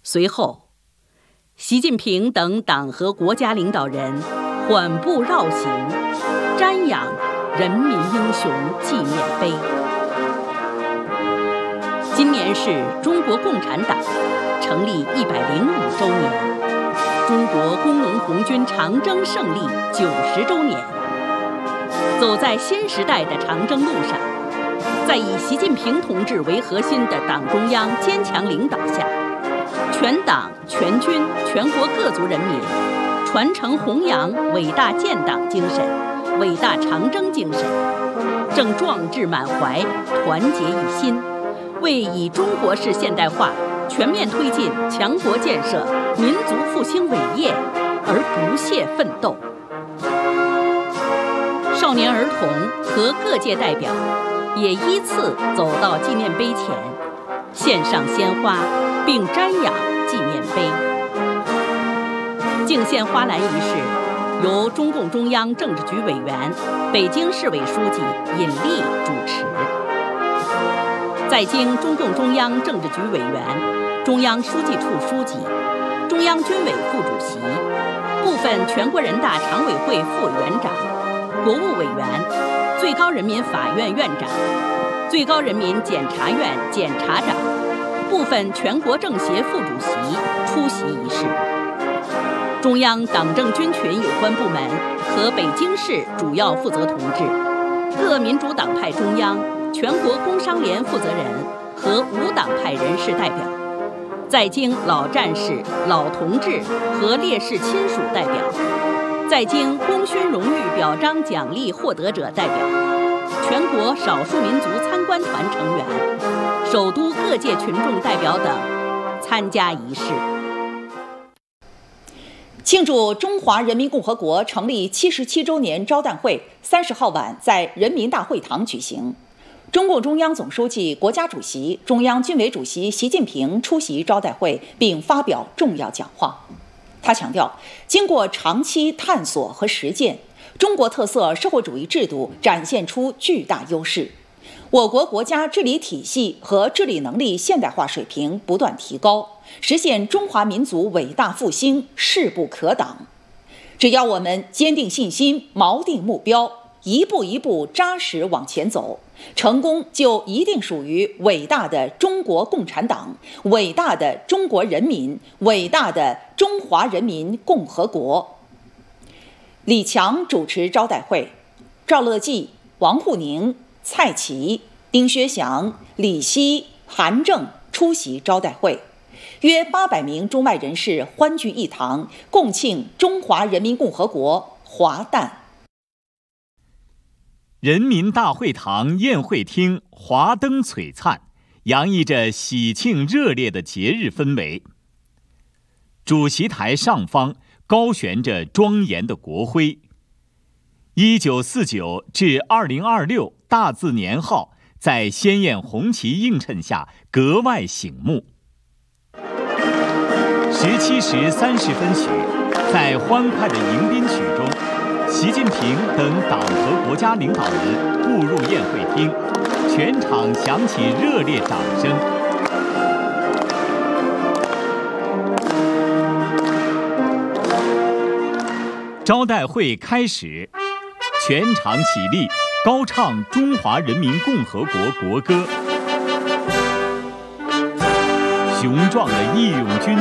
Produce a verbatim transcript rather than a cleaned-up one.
随后，习近平等党和国家领导人缓步绕行，瞻仰人民英雄纪念碑。今年是中国共产党成立一百零五周年，中国工农红军长征胜利九十周年。走在新时代的长征路上，在以习近平同志为核心的党中央坚强领导下，全党全军全国各族人民传承弘扬伟大建党精神、伟大长征精神，正壮志满怀，团结一心，为以中国式现代化全面推进强国建设、民族复兴伟业而不懈奋斗。少年儿童和各界代表也依次走到纪念碑前，献上鲜花并瞻仰纪念碑。敬献花篮仪式由中共中央政治局委员、北京市委书记尹力主持。在经中共中央政治局委员、中央书记处书记、中央军委副主席、部分全国人大常委会副委员长、国务委员、最高人民法院院长、最高人民检察院检察长、部分全国政协副主席出席仪式。中央党政军群有关部门和北京市主要负责同志、各民主党派中央、全国工商联负责人和无党派人士代表，在京老战士、老同志和烈士亲属代表，在京功勋荣誉表彰奖励获得者代表，全国少数民族参观团成员、首都各界群众代表等参加仪式。 庆祝中华人民共和国成立七十七周年招待会三十号晚在人民大会堂举行。中共中央总书记、国家主席、中央军委主席习近平出席招待会并发表重要讲话。他强调，经过长期探索和实践，中国特色社会主义制度展现出巨大优势，我国国家治理体系和治理能力现代化水平不断提高，实现中华民族伟大复兴势不可挡。只要我们坚定信心、锚定目标，一步一步扎实往前走，成功就一定属于伟大的中国共产党、伟大的中国人民、伟大的中华人民共和国。李强主持招待会，赵乐际、王沪宁、蔡奇、丁薛祥、李希、韩正出席招待会，约八百名中外人士欢聚一堂，共庆中华人民共和国华诞。 人民大会堂宴会厅华灯璀璨，洋溢着喜庆热烈的节日氛围。主席台上方高悬着庄严的国徽，一九四九至二零二六大字年号在鲜艳红旗映衬下格外醒目。十七时三十分许，在欢快的迎宾曲中，习近平等党和国家领导人步入宴会厅，全场响起热烈掌声。招待会开始，全场起立，高唱中华人民共和国国歌。雄壮的义勇军